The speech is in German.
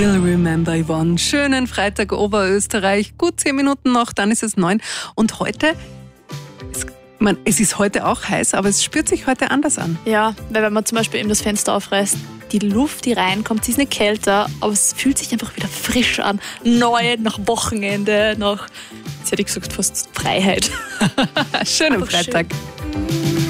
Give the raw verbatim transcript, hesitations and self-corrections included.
You'll remember Yvonne. Schönen Freitag Oberösterreich. Gut zehn Minuten noch, dann ist es neun. Und heute, es, man, es ist heute auch heiß, aber es spürt sich heute anders an. Ja, weil wenn man zum Beispiel eben das Fenster aufreißt, die Luft, die reinkommt, sie ist nicht kälter, aber es fühlt sich einfach wieder frisch an. Neu, nach Wochenende, nach, jetzt hätte ich gesagt, fast Freiheit. Schönen Freitag. Schön.